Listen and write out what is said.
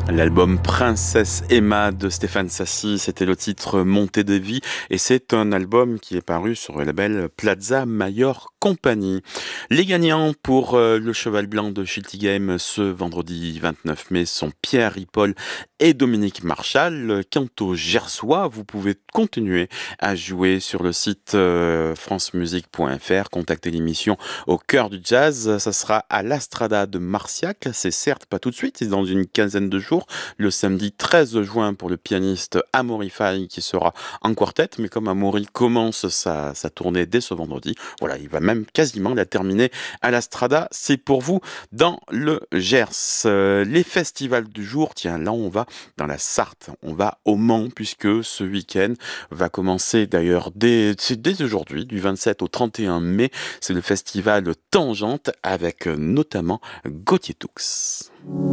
L'album Princesse Emma de Stéphane Sassy, c'était le titre Montée de vie et c'est un album qui est paru sur le label Plaza Mayor Company. Les gagnants pour le Cheval Blanc de Shilty Game ce vendredi 29 mai sont Pierre Ripoll et Dominique Marchal. Quant aux Gersois, vous pouvez continuer à jouer sur le site francemusique.fr, contacter l'émission Au cœur du jazz. Ça sera à l'Astrada de Marciac, c'est certes pas tout de suite, c'est dans une quinzaine de jours, le samedi 13 juin pour le pianiste Amaury Faye qui sera en quartet, mais comme Amaury commence sa tournée dès ce vendredi, voilà, il va même quasiment la terminer à la Strada, c'est pour vous dans le Gers. Les festivals du jour, tiens, là on va dans la Sarthe, on va au Mans puisque ce week-end va commencer d'ailleurs dès aujourd'hui, du 27 au 31 mai, c'est le festival Tangente avec notamment Gauthier Toux.